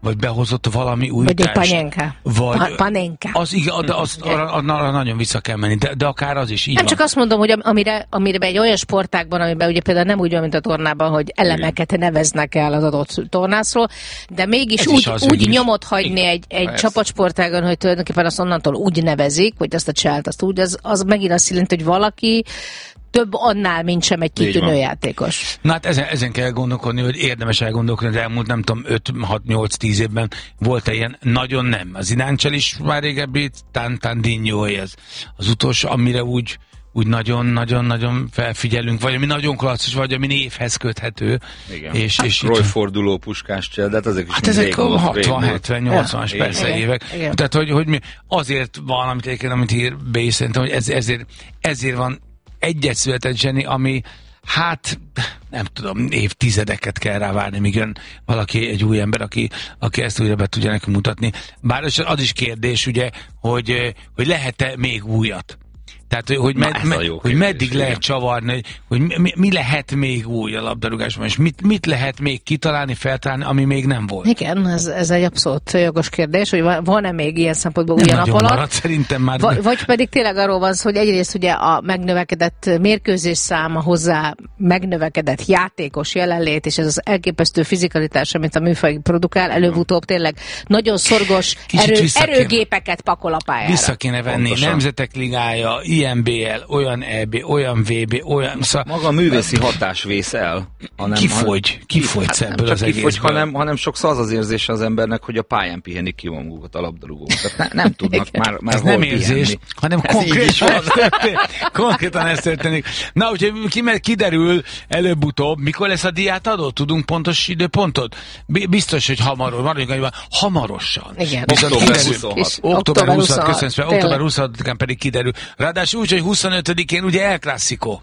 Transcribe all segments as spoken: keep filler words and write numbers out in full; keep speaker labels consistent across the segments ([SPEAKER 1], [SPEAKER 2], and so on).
[SPEAKER 1] vagy behozott valami újítást.
[SPEAKER 2] Vagy egy panenka.
[SPEAKER 1] Vagy
[SPEAKER 2] pa- panenka.
[SPEAKER 1] Az igen, de az, arra, arra nagyon vissza kell menni, de, de akár az is így
[SPEAKER 2] Nem
[SPEAKER 1] van.
[SPEAKER 2] csak azt mondom, hogy amire, amire egy olyan sportágban, amiben ugye például nem úgy van, mint a tornában, hogy elemeket neveznek el az adott tornászról, de mégis
[SPEAKER 1] Ez
[SPEAKER 2] úgy, úgy
[SPEAKER 1] is.
[SPEAKER 2] nyomot hagyni egy, egy csapatsportágon, hogy tulajdonképpen azt onnantól úgy nevezik, hogy azt a csált, azt úgy, az, az megint azt jelenti, hogy valaki több annál, mint sem egy kitűnő játékos.
[SPEAKER 1] Na hát ezen, ezen kell gondolkodni, hogy érdemes elgondolkodni, de elmúlt nem tudom öt hat nyolc tíz évben volt-e ilyen? Nagyon nem. Az Iráncsel is már régebbi, tán, tán Dinnyói az, az utolsó, amire úgy úgy nagyon-nagyon-nagyon felfigyelünk, vagy ami nagyon klasszis, vagy ami névhez köthető.
[SPEAKER 3] Igen.
[SPEAKER 1] És,
[SPEAKER 3] hát
[SPEAKER 1] és
[SPEAKER 3] Roy-forduló puskás csel, de hát ezek is
[SPEAKER 1] hát ezek hatvan hetven nyolcvanas
[SPEAKER 2] ja,
[SPEAKER 1] persze
[SPEAKER 2] igen,
[SPEAKER 1] évek.
[SPEAKER 2] igen.
[SPEAKER 1] Tehát, hogy, hogy mi azért van, amit egyébként, amit ír be is szerintem, hogy ez, ezért, ezért van egyet született zseni, ami hát nem tudom, évtizedeket kell rá várni, míg jön valaki, egy új ember, aki, aki ezt újra be tudja nekünk mutatni. Bár az is kérdés, ugye, hogy, hogy lehet-e még újat? Tehát, hogy, med,
[SPEAKER 3] Na,
[SPEAKER 1] med,
[SPEAKER 3] hogy
[SPEAKER 1] hogy meddig lehet csavarni, hogy mi, mi lehet még új a labdarúgásban, és mit, mit lehet még kitalálni, feltalálni, ami még nem volt.
[SPEAKER 2] Igen, ez, ez egy abszolút jogos kérdés, hogy van-e még ilyen szempontból új nap alatt.
[SPEAKER 1] Maradt, szerintem már.
[SPEAKER 2] Vagy, vagy pedig tényleg arról van szó, hogy egyrészt ugye a megnövekedett mérkőzés száma, hozzá megnövekedett játékos jelenlét, és ez az elképesztő fizikalitás, amit a műfaj produkál, előbb-utóbb tényleg nagyon szorgos erő, erőgépeket pakol a pályára.
[SPEAKER 1] Vissza kéne venni. Pontosan. Nemzetek ligája, I N B L, olyan E B, olyan V B, olyan...
[SPEAKER 3] Szá... Maga a művészi hatás vész el.
[SPEAKER 1] Hanem, kifogy, kifogy hát ebből az
[SPEAKER 3] kifogy,
[SPEAKER 1] egészből.
[SPEAKER 3] hanem, hanem sokszor az az érzése az embernek, hogy a pályán pihenik ki magukat a labdarúgók. Tehát ne, nem tudnak már, már
[SPEAKER 1] ez
[SPEAKER 3] hol
[SPEAKER 1] nem érzés,
[SPEAKER 3] pihenni.
[SPEAKER 1] hanem konkrétan ez, történik, konkrétan ez történik. Na, úgyhogy kiderül előbb-utóbb, mikor lesz a díját adó? Tudunk pontos időpontot? Biztos, hogy hamarosan. Maradjunk, hamarosan.
[SPEAKER 2] Igen.
[SPEAKER 3] október huszonhat.
[SPEAKER 1] október huszonhat, köszönöm szépen. október huszonhatodikán pedig kiderül. Ráadásul úgy, hogy huszonötödikén ugye El Clásico.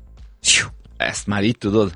[SPEAKER 3] Ezt már így tudod?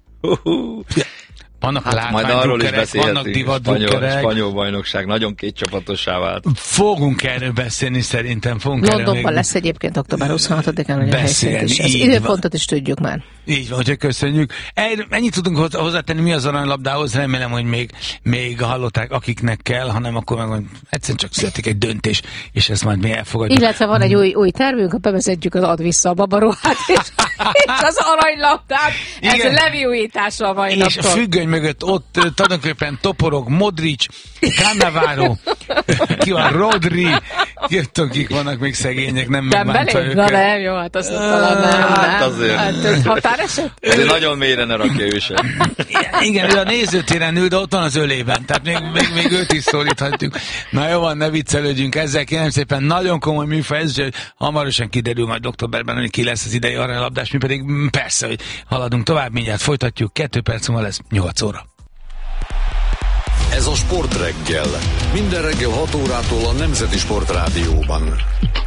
[SPEAKER 1] Vannak
[SPEAKER 3] hát majd arról is beszélhetünk. Spanyol, spanyol bajnokság nagyon kétcsapatossá vált.
[SPEAKER 1] Fogunk erről beszélni, szerintem. Fogunk
[SPEAKER 2] Londonban még... lesz egyébként október huszonhatodikán, hogy
[SPEAKER 1] beszélni.
[SPEAKER 2] Is. Az időpontot is tudjuk már.
[SPEAKER 1] Így van, hogy köszönjük. Ennyit tudunk hozzátenni, mi az aranylabdához, remélem, hogy még, még hallották, akiknek kell, hanem akkor meg egyszerűen csak születik egy döntés, és ezt majd mi elfogadjuk.
[SPEAKER 2] Illetve van egy új, új tervünk, ha bevezetjük az ad vissza a babaruhát, és, és az aranylabdát, ez a leviújításra a mai
[SPEAKER 1] és függöny mögött ott tulajdonképpen toporog Modric, Cannavaro, ki van Rodri, jöttünk, kik vannak még szegények, nem megbántva őket.
[SPEAKER 2] Na nem, jó, hát azt talán nem.
[SPEAKER 3] Hát azért.
[SPEAKER 2] Hát, határeset?
[SPEAKER 3] Ezért nagyon mélyre ne rakja ő sem.
[SPEAKER 1] Igen, ő a nézőtéren ül, de ott van az ölében, tehát még, még, még őt is szólíthatjuk. Na jó van, ne viccelődjünk ezzel, kérem szépen, nagyon komoly műfaj, ez, hogy hamarosan kiderül majd októberben, hogy ki lesz az idei aranylabdás, mi pedig persze, hogy haladunk tovább, mindjárt folytatjuk, kettő perc múlva lesz nyolc óra.
[SPEAKER 4] Ez a Sportreggel. Minden reggel hat órától a Nemzeti Sportrádióban.